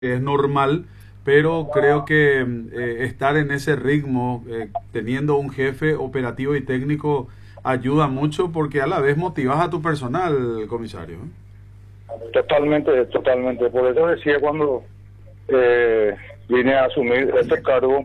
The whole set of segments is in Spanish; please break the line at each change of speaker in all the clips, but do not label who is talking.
es normal, pero creo que estar en ese ritmo, teniendo un jefe operativo y técnico, ayuda mucho porque a la vez motivas a tu personal, comisario.
Totalmente, totalmente. Por eso decía cuando vine a asumir este cargo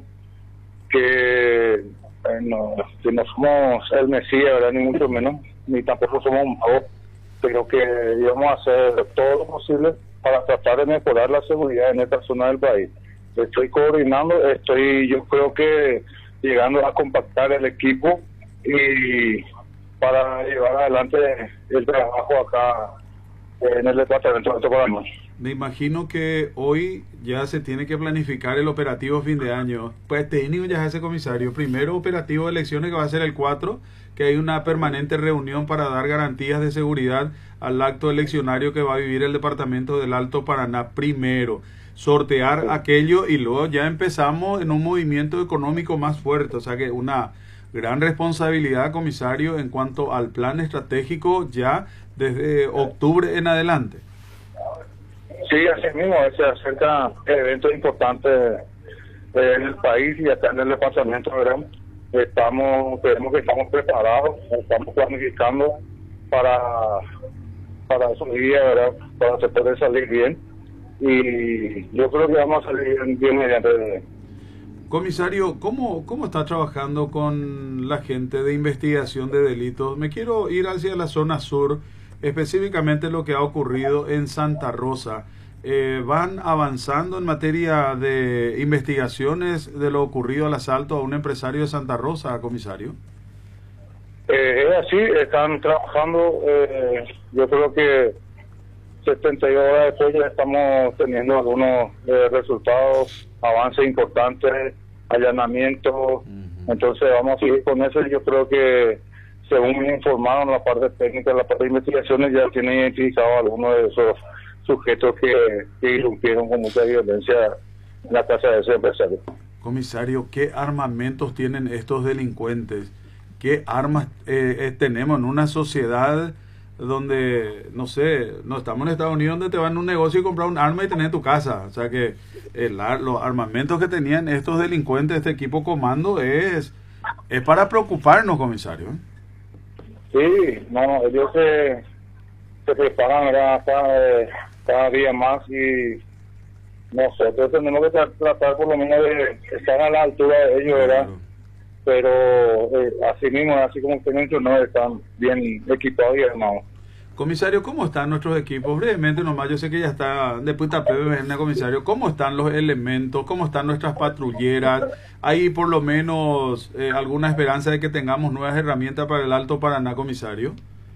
que no somos el Mesías, ¿verdad? Ni mucho menos, ni tampoco somos magos, pero que íbamos a hacer todo lo posible para tratar de mejorar la seguridad en esta zona del país. Estoy coordinando, yo creo que llegando a compactar el equipo y para llevar adelante el trabajo acá en el departamento de Alto Paraná.
Me imagino que hoy ya se tiene que planificar el operativo fin de año. Pues técnico ya es ese comisario. Primero operativo de elecciones que va a ser el 4, que hay una permanente reunión para dar garantías de seguridad al acto eleccionario que va a vivir el departamento del Alto Paraná. Primero, sortear aquello y luego ya empezamos en un movimiento económico más fuerte. O sea que una gran responsabilidad, comisario, en cuanto al plan estratégico ya desde octubre en adelante.
Sí, así mismo, se acercan eventos importantes en el país y acá en el departamento, ¿verdad? Creemos que estamos preparados, estamos planificando para, para esos días, ¿verdad? Para que pueda salir bien. Y yo creo que vamos a salir bien mediante.
Comisario, ¿cómo está trabajando con la gente de investigación de delitos? Me quiero ir hacia la zona sur, específicamente lo que ha ocurrido en Santa Rosa. ¿Van avanzando en materia de investigaciones de lo ocurrido al asalto a un empresario de Santa Rosa, comisario?
Es así, están trabajando, yo creo que 72 horas después ya estamos teniendo algunos resultados, avances importantes, allanamientos. Entonces vamos a seguir con eso. Yo creo que, según me informaron, la parte técnica, la parte de investigaciones ya tiene identificado algunos de esos sujetos que irrumpieron con mucha violencia en la casa de ese empresario.
Comisario, ¿qué armamentos tienen estos delincuentes? ¿Qué armas tenemos en una sociedad donde, no sé, no estamos en Estados Unidos, donde te van a un negocio y comprar un arma y tener en tu casa? O sea que los armamentos que tenían estos delincuentes, este equipo comando, es para preocuparnos, comisario.
Sí, no, ellos se preparan, ¿verdad? Cada día más, y nosotros tenemos que tratar por lo menos de estar a la altura de ellos, ¿verdad?
Claro.
Pero así mismo, así como usted mencionó, están bien equipados y armados.
Comisario, ¿cómo están nuestros equipos? Brevemente nomás, yo sé que ya está de punta PBN, comisario. ¿Cómo están los elementos? ¿Cómo están nuestras patrulleras? ¿Hay por lo menos alguna esperanza de que tengamos nuevas herramientas para el Alto Paraná, comisario?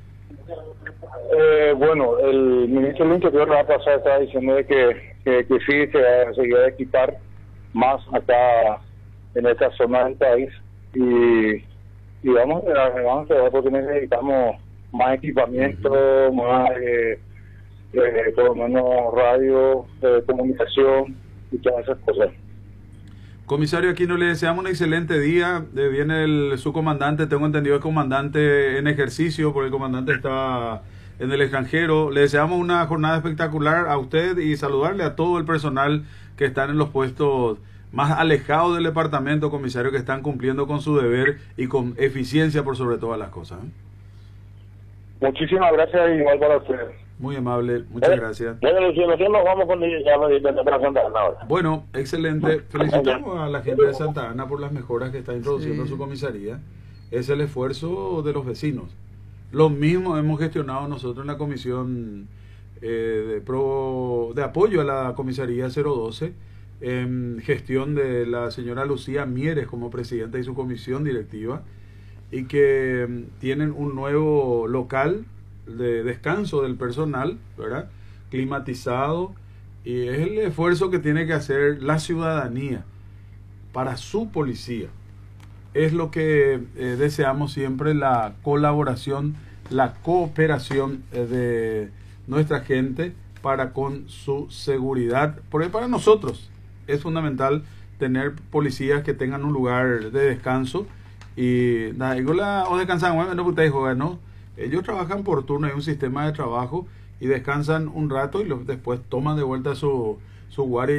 Bueno, el ministro del Interior la pasada estaba diciendo de que sí se iba a equipar más acá en esta zona del país, y vamos a ver porque necesitamos más equipamiento, más por lo menos radio, comunicación y todas esas cosas.
Comisario, aquí no le deseamos un excelente día. Viene su comandante, tengo entendido es comandante en ejercicio, porque el comandante está en el extranjero. Le deseamos una jornada espectacular a usted y saludarle a todo el personal que están en los puestos más alejados del departamento, comisario, que están cumpliendo con su deber y con eficiencia por sobre todas las cosas.
Muchísimas gracias, igual para ustedes.
Muy amable, muchas gracias.
Bueno, Luciano, nos vamos con Santa Ana ahora.
Bueno, excelente. Felicitamos a la gente de Santa Ana por las mejoras que está introduciendo su comisaría. Es el esfuerzo de los vecinos. Lo mismo hemos gestionado nosotros en la comisión de apoyo a la comisaría 012, en gestión de la señora Lucía Mieres como presidenta y su comisión directiva, y que tienen un nuevo local de descanso del personal, ¿verdad? Climatizado, y es el esfuerzo que tiene que hacer la ciudadanía para su policía. Es lo que deseamos siempre, la colaboración, la cooperación de nuestra gente para con su seguridad, porque para nosotros es fundamental tener policías que tengan un lugar de descanso. Y o descansan, ¿no? Ellos trabajan por turno, hay un sistema de trabajo y descansan un rato y después toman de vuelta su su guardia